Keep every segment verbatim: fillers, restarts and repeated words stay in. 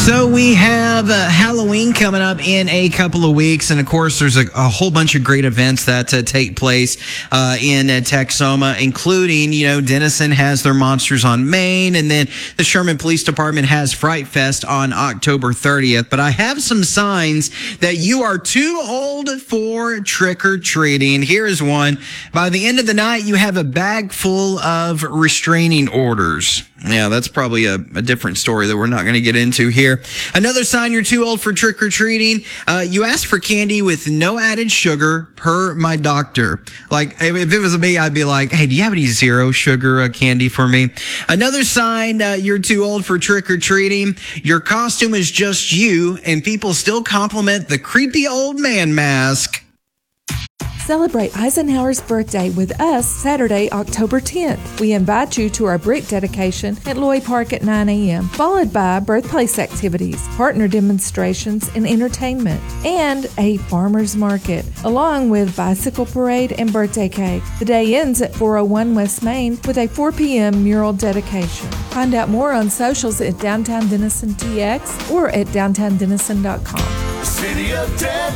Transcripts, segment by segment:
So we have uh, Halloween coming up in a couple of weeks, and of course there's a, a whole bunch of great events that uh, take place uh, in uh, Texoma, including, you know, Denison has their Monsters on Main, and then the Sherman Police Department has Fright Fest on October thirtieth. But I have some signs that you are too old for trick-or-treating. Here is one. By the end of the night, you have a bag full of restraining orders. Yeah, that's probably a, a different story that we're not going to get into here. Another sign you're too old for trick-or-treating. Uh, you ask for candy with no added sugar per my doctor. Like, if it was me, I'd be like, hey, do you have any zero sugar uh, candy for me? Another sign uh, you're too old for trick-or-treating. Your costume is just you, and people still compliment the creepy old man mask. Celebrate Eisenhower's birthday with us Saturday, October tenth. We invite you to our brick dedication at Lloyd Park at nine a.m., followed by birthplace activities, partner demonstrations, and entertainment, and a farmer's market, along with bicycle parade and birthday cake. The day ends at four oh one West Main with a four p.m. mural dedication. Find out more on socials at Downtown Denison T X or at downtown denison dot com. City of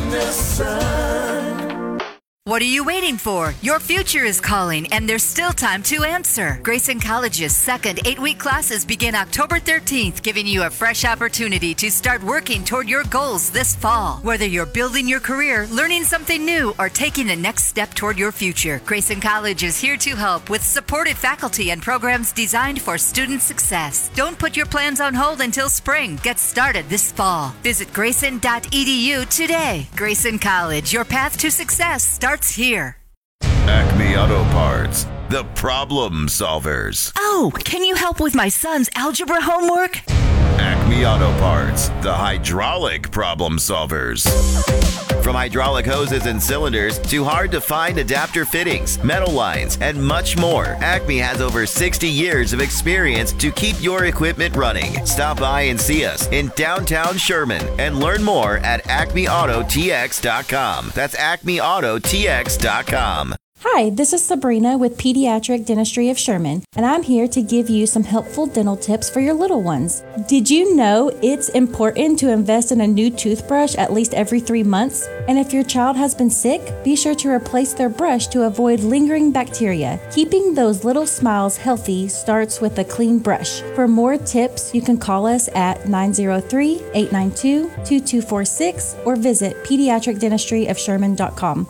Denison. What are you waiting for? Your future is calling, and there's still time to answer. Grayson College's second eight-week classes begin October thirteenth, giving you a fresh opportunity to start working toward your goals this fall. Whether you're building your career, learning something new, or taking the next step toward your future, Grayson College is here to help with supportive faculty and programs designed for student success. Don't put your plans on hold until spring. Get started this fall. Visit grayson dot e d u today. Grayson College, your path to success starts here. Acme Auto Parts, the problem solvers. Oh, can you help with my son's algebra homework? Acme Auto Parts, the hydraulic problem solvers. From hydraulic hoses and cylinders to hard-to-find adapter fittings, metal lines, and much more, Acme has over sixty years of experience to keep your equipment running. Stop by and see us in downtown Sherman and learn more at acme auto t x dot com. That's acme auto t x dot com. Hi, this is Sabrina with Pediatric Dentistry of Sherman, and I'm here to give you some helpful dental tips for your little ones. Did you know it's important to invest in a new toothbrush at least every three months? And if your child has been sick, be sure to replace their brush to avoid lingering bacteria. Keeping those little smiles healthy starts with a clean brush. For more tips, you can call us at nine oh three, eight nine two, two two four six or visit pediatric dentistry of sherman dot com.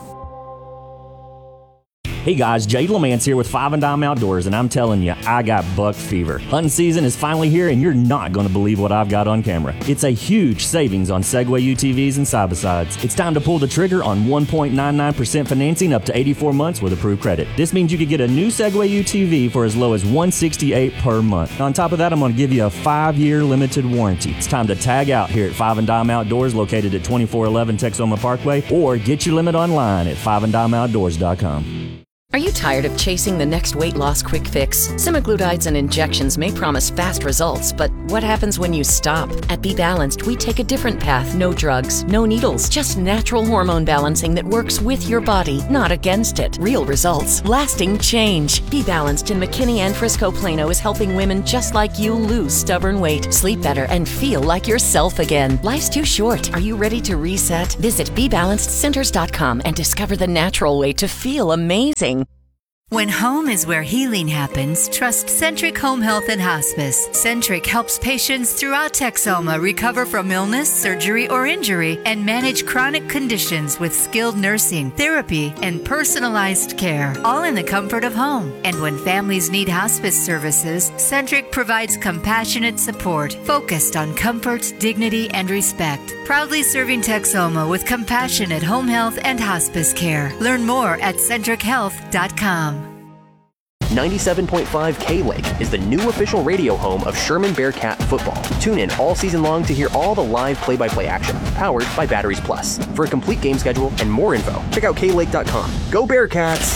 Hey guys, Jade Lamance here with Five and Dime Outdoors, and I'm telling you, I got buck fever. Hunting season is finally here, and you're not going to believe what I've got on camera. It's a huge savings on Segway U T Vs and side-by-sides. It's time to pull the trigger on one point nine nine percent financing up to eighty-four months with approved credit. This means you could get a new Segway U T V for as low as one hundred sixty-eight dollars per month. On top of that, I'm going to give you a five-year limited warranty. It's time to tag out here at Five and Dime Outdoors, located at twenty-four eleven Texoma Parkway, or get your limit online at five and dime outdoors dot com. Are you tired of chasing the next weight loss quick fix? Semaglutides and injections may promise fast results, but what happens when you stop? At Be Balanced, we take a different path. No drugs, no needles, just natural hormone balancing that works with your body, not against it. Real results, lasting change. Be Balanced in McKinney and Frisco Plano is helping women just like you lose stubborn weight, sleep better, and feel like yourself again. Life's too short. Are you ready to reset? Visit be balanced centers dot com and discover the natural way to feel amazing. When home is where healing happens, trust Centric Home Health and Hospice. Centric helps patients throughout Texoma recover from illness, surgery, or injury and manage chronic conditions with skilled nursing, therapy, and personalized care, all in the comfort of home. And when families need hospice services, Centric provides compassionate support focused on comfort, dignity, and respect. Proudly serving Texoma with compassionate home health and hospice care. Learn more at centric health dot com. ninety-seven point five K-Lake is the new official radio home of Sherman Bearcat football. Tune in all season long to hear all the live play-by-play action, powered by Batteries Plus. For a complete game schedule and more info, check out K Lake dot com. Go Bearcats!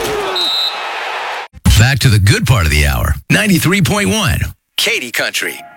Back to the good part of the hour. ninety-three point one, Katy Country.